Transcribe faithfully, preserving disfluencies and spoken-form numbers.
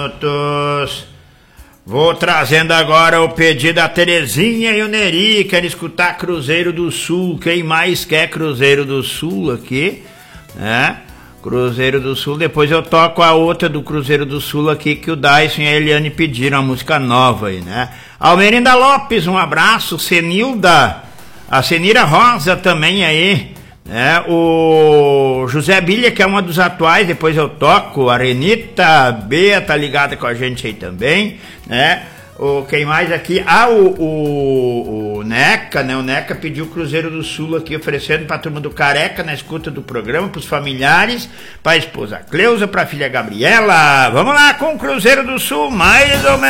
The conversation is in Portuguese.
minutos. Vou trazendo agora o pedido da Terezinha e o Neri. Querem escutar Cruzeiro do Sul. Quem mais quer Cruzeiro do Sul aqui, né? Cruzeiro do Sul. Depois eu toco a outra do Cruzeiro do Sul aqui, que o Dyson e a Eliane pediram, uma música nova aí, né? Almerinda Lopes, um abraço. Senilda, a Senira Rosa também aí, né? O José Bilha, que é uma dos atuais, depois eu toco. A Renita Bea tá ligada com a gente aí também, né? O, quem mais aqui? Ah, o, o, o Neca, né? O Neca pediu o Cruzeiro do Sul aqui, oferecendo pra turma do Careca na escuta do programa, pros familiares, pra esposa Cleusa, pra filha Gabriela. Vamos lá com o Cruzeiro do Sul, mais ou menos.